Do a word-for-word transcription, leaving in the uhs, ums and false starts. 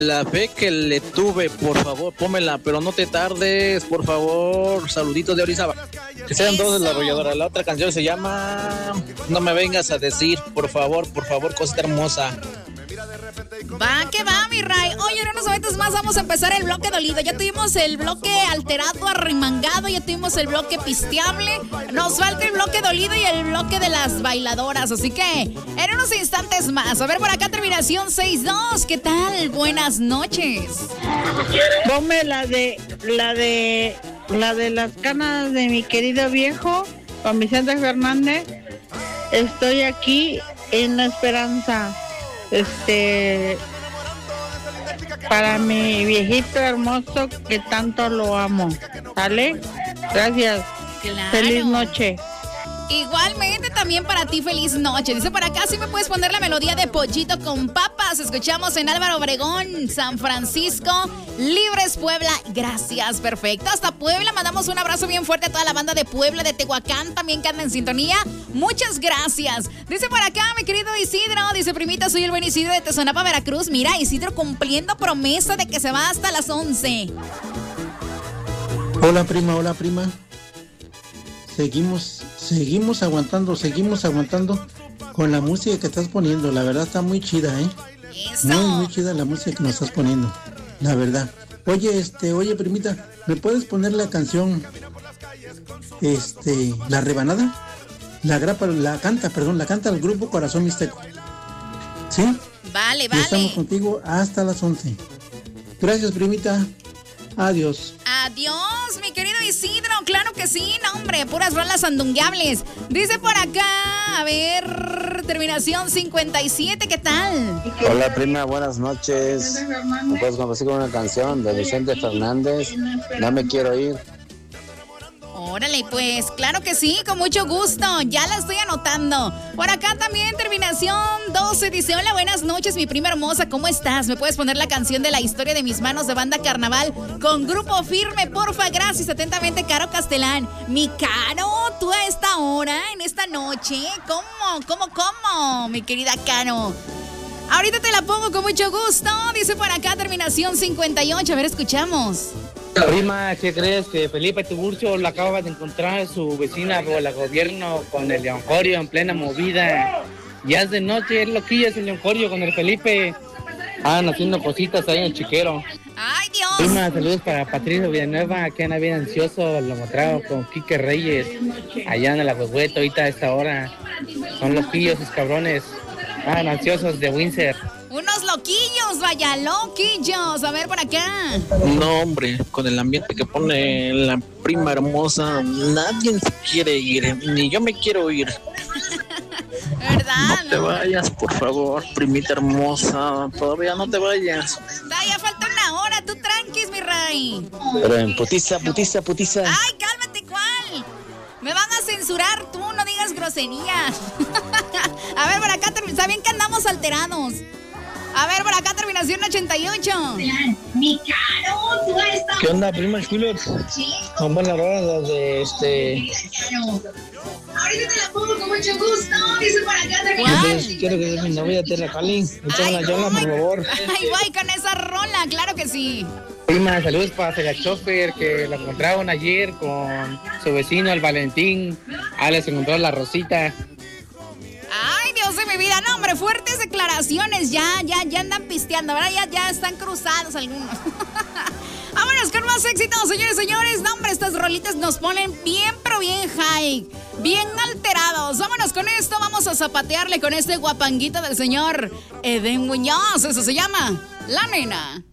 La fe que le tuve, por favor, pómela, pero no te tardes, por favor. Saluditos de Orizaba. Que sean dos de la arrolladora. La otra canción se llama No me vengas a decir, por favor, por favor, cosita hermosa. Va que va, mi Ray. Oye, en unos momentos más vamos a empezar el bloque dolido. Ya tuvimos el bloque alterado, arremangado, ya tuvimos el bloque pisteable. Nos falta el bloque dolido y el bloque de las bailadoras. Así que en unos instantes más. A ver, por acá terminación seis dos. ¿Qué tal? Buenas noches. Ponme la de la de la de las canas de mi querido viejo, con Vicente Fernández. Estoy aquí en la esperanza. Este, para mi viejito hermoso que tanto lo amo. ¿Sale? Gracias. Claro. Feliz noche. Igualmente también para ti, feliz noche. Dice por acá, si me puedes poner la melodía de Pollito con Papas. Escuchamos en Álvaro Obregón, San Francisco, Libres, Puebla. Gracias, perfecto. Hasta Puebla, mandamos un abrazo bien fuerte a toda la banda de Puebla, de Tehuacán, también que anda en sintonía. Muchas gracias. Dice por acá, mi querido Isidro, dice, primita, soy el buen Isidro de Tezonapa, Veracruz. Mira, Isidro cumpliendo promesa de que se va hasta las once. Hola, prima, hola, prima. Seguimos, seguimos aguantando, seguimos aguantando con la música que estás poniendo. La verdad está muy chida, ¿eh? Eso. Muy, muy chida la música que nos estás poniendo. La verdad. Oye, este, oye, primita, ¿me puedes poner la canción, este, La Rebanada? La grapa, la canta, perdón, la canta el grupo Corazón Mixteco. ¿Sí? Vale, Y vale. estamos contigo hasta las once. Gracias, primita. Adiós. Adiós, mi querido Isidro. Claro que sí, no, hombre, puras rolas sandungueables. Dice por acá, a ver, terminación cincuenta y siete, ¿qué tal? Hola, prima, buenas noches. ¿Me puedes compartir con una canción de Vicente Fernández? No me quiero ir. Órale, pues, claro que sí, con mucho gusto. Ya la estoy anotando. Por acá también, terminación doce. Dice, hola, buenas noches, mi prima hermosa, ¿cómo estás? ¿Me puedes poner la canción de La Historia de Mis Manos de Banda Carnaval con Grupo Firme, porfa? Gracias, atentamente, Caro Castelán. Mi Caro, tú a esta hora, en esta noche, ¿cómo, cómo, cómo, mi querida Caro? Ahorita te la pongo con mucho gusto. Dice por acá, terminación cincuenta y ocho. A ver, escuchamos. Prima, ¿qué crees? Que Felipe Tiburcio la acaba de encontrar su vecina por el gobierno con el Leoncorio en plena movida. Ya es de noche, es loquilla ese Leoncorio con el Felipe. Andan haciendo cositas ahí en el chiquero. ¡Ay, Dios! Prima, saludos para Patricio Villanueva, que anda bien ansioso, lo mostrado con Quique Reyes, allá en el Agüehueto, ahorita a esta hora. Son loquillos esos cabrones, andan ansiosos de Windsor. Unos loquillos, vaya, loquillos. A ver, por acá. No, hombre, con el ambiente que pone la prima hermosa, nadie se quiere ir, ni yo me quiero ir. ¿Verdad? No te vayas, por favor, primita hermosa, todavía no te vayas. Da, ya falta una hora, tú tranquis, mi rey. Pero en putiza, putiza, putiza. Ay, cálmate, ¿cuál? Me van a censurar, tú no digas groserías. A ver, por acá, está bien que andamos alterados. A ver, por acá, terminación ochenta y ocho. Mi Caro, tú estás... ¿Qué onda, prima Chulo? Son buenas rolas de este... Ahorita te la pongo con mucho gusto. Dice por acá, ¿Cuál? Quiero que sea mi novia Terra Cali. Échame la yola, por favor. Ay, guay, con esa rola, claro que sí. Prima, saludos para Cega Chofer, que la encontraron ayer con su vecino, el Valentín. Ah, les encontró la Rosita. Ay, Dios de mi vida, no, hombre, fuertes declaraciones, ya, ya, ya andan pisteando, ¿verdad? Ya, ya están cruzados algunos. Vámonos con más éxitos, señores, señores. No, hombre, estas rolitas nos ponen bien, pero bien high, bien alterados. Vámonos con esto, vamos a zapatearle con este guapanguito del señor Eden Muñoz. Eso se llama La Nena.